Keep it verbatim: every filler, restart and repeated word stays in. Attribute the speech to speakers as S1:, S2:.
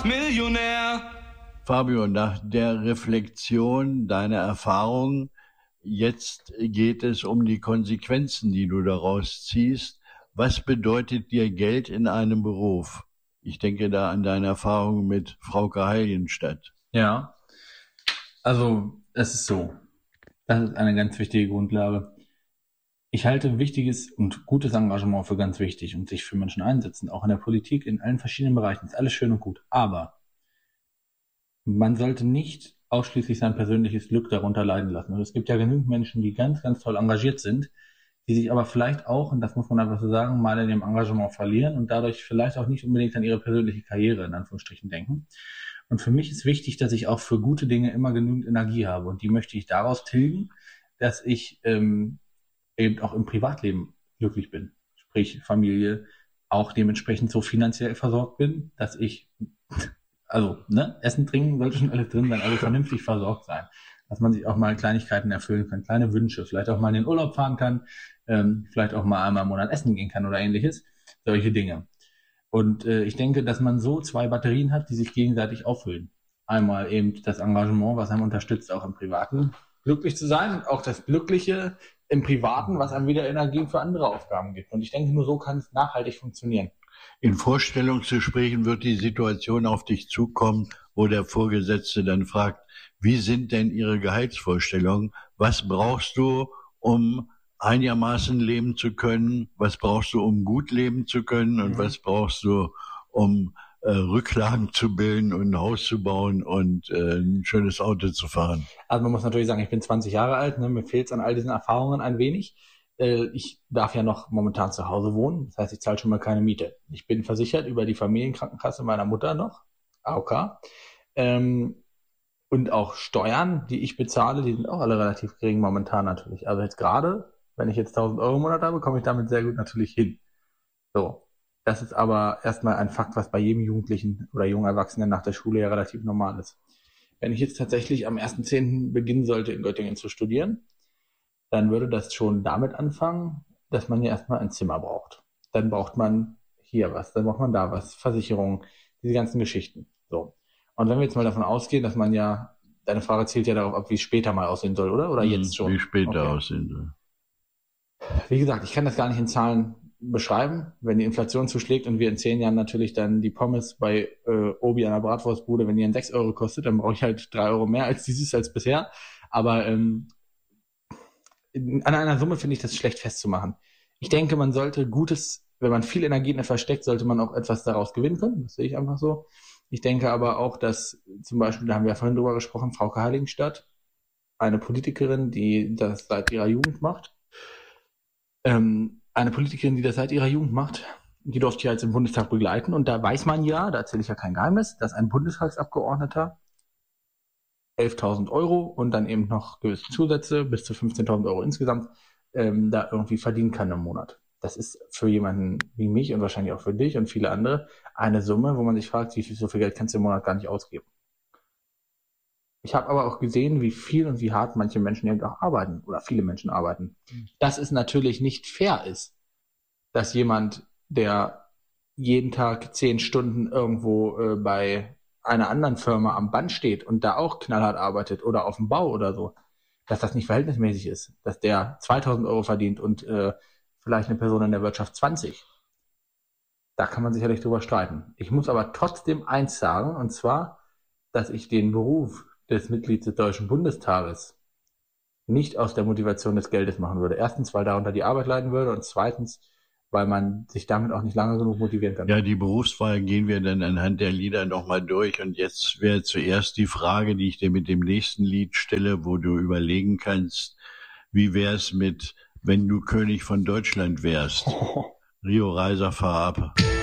S1: Millionär.
S2: Fabio, nach der Reflexion deiner Erfahrungen, jetzt geht es um die Konsequenzen, die du daraus ziehst. Was bedeutet dir Geld in einem Beruf? Ich denke da an deine Erfahrung mit Frauke Heiligenstadt.
S3: Ja, also es ist so. Das ist eine ganz wichtige Grundlage. Ich halte wichtiges und gutes Engagement für ganz wichtig und sich für Menschen einsetzen, auch in der Politik, in allen verschiedenen Bereichen, ist alles schön und gut. Aber man sollte nicht ausschließlich sein persönliches Glück darunter leiden lassen. Und es gibt ja genügend Menschen, die ganz, ganz toll engagiert sind, die sich aber vielleicht auch, und das muss man einfach so sagen, mal in dem Engagement verlieren und dadurch vielleicht auch nicht unbedingt an ihre persönliche Karriere in Anführungsstrichen denken. Und für mich ist wichtig, dass ich auch für gute Dinge immer genügend Energie habe. Und die möchte ich daraus tilgen, dass ich ähm, eben auch im Privatleben glücklich bin. Sprich, Familie, auch dementsprechend so finanziell versorgt bin, dass ich, also, ne, Essen, Trinken sollte schon alles drin sein, also vernünftig versorgt sein. Dass man sich auch mal Kleinigkeiten erfüllen kann, kleine Wünsche, vielleicht auch mal in den Urlaub fahren kann, ähm, vielleicht auch mal einmal im Monat essen gehen kann oder ähnliches. Solche Dinge. Und äh, ich denke, dass man so zwei Batterien hat, die sich gegenseitig auffüllen. Einmal eben das Engagement, was einem unterstützt, auch im Privaten glücklich zu sein, und auch das Glückliche im Privaten, was einem wieder Energie für andere Aufgaben gibt. Und ich denke, nur so kann es nachhaltig funktionieren.
S2: In Vorstellungsgesprächen wird die Situation auf dich zukommen, wo der Vorgesetzte dann fragt, wie sind denn Ihre Gehaltsvorstellungen? Was brauchst du, um einigermaßen leben zu können? Was brauchst du, um gut leben zu können? Und mhm. was brauchst du, um äh, Rücklagen zu bilden und ein Haus zu bauen und äh, ein schönes Auto zu fahren?
S3: Also man muss natürlich sagen, ich bin zwanzig Jahre alt, ne? Mir fehlt es an all diesen Erfahrungen ein wenig. Äh, ich darf ja noch momentan zu Hause wohnen, das heißt, ich zahle schon mal keine Miete. Ich bin versichert über die Familienkrankenkasse meiner Mutter noch, A O K. Ähm, und auch Steuern, die ich bezahle, die sind auch alle relativ gering momentan natürlich. Also jetzt gerade, wenn ich jetzt tausend Euro im Monat habe, komme ich damit sehr gut natürlich hin. So. Das ist aber erstmal ein Fakt, was bei jedem Jugendlichen oder jungen Erwachsenen nach der Schule ja relativ normal ist. Wenn ich jetzt tatsächlich am ersten zehnten beginnen sollte, in Göttingen zu studieren, dann würde das schon damit anfangen, dass man ja erstmal ein Zimmer braucht. Dann braucht man hier was, dann braucht man da was, Versicherungen, diese ganzen Geschichten. So. Und wenn wir jetzt mal davon ausgehen, dass man ja, deine Frage zielt ja darauf ab, wie es später mal aussehen soll, oder? Oder jetzt schon?
S2: Wie später
S3: Okay.
S2: aussehen soll.
S3: Wie gesagt, ich kann das gar nicht in Zahlen beschreiben. Wenn die Inflation zuschlägt und wir in zehn Jahren natürlich dann die Pommes bei äh, Obi an der Bratwurstbude, wenn die dann sechs Euro kostet, dann brauche ich halt drei Euro mehr als dieses als bisher. Aber ähm, in, an einer Summe finde ich das schlecht festzumachen. Ich denke, man sollte Gutes, wenn man viel Energie in etwas steckt, sollte man auch etwas daraus gewinnen können. Das sehe ich einfach so. Ich denke aber auch, dass zum Beispiel, da haben wir ja vorhin drüber gesprochen, Frauke Heiligenstadt, eine Politikerin, die das seit ihrer Jugend macht, ähm, eine Politikerin, die das seit ihrer Jugend macht, die durfte ich jetzt im Bundestag begleiten. Und da weiß man ja, da erzähle ich ja kein Geheimnis, dass ein Bundestagsabgeordneter elftausend Euro und dann eben noch gewisse Zusätze bis zu fünfzehntausend Euro insgesamt ähm, da irgendwie verdienen kann im Monat. Das ist für jemanden wie mich und wahrscheinlich auch für dich und viele andere eine Summe, wo man sich fragt, wie viel so viel Geld kannst du im Monat gar nicht ausgeben. Ich habe aber auch gesehen, wie viel und wie hart manche Menschen eben auch arbeiten oder viele Menschen arbeiten. Dass es natürlich nicht fair ist, dass jemand, der jeden Tag zehn Stunden irgendwo äh, bei einer anderen Firma am Band steht und da auch knallhart arbeitet oder auf dem Bau oder so, dass das nicht verhältnismäßig ist, dass der zweitausend Euro verdient und äh, vielleicht eine Person in der Wirtschaft zwanzig. Da kann man sicherlich drüber streiten. Ich muss aber trotzdem eins sagen, und zwar, dass ich den Beruf des Mitglieds des Deutschen Bundestages nicht aus der Motivation des Geldes machen würde. Erstens, weil darunter die Arbeit leiden würde und zweitens, weil man sich damit auch nicht lange genug motivieren kann.
S2: Ja, die Berufswahl gehen wir dann anhand der Lieder nochmal durch. Und jetzt wäre zuerst die Frage, die ich dir mit dem nächsten Lied stelle, wo du überlegen kannst, wie wär's mit, wenn du König von Deutschland wärst? Rio Reiser, fahr ab.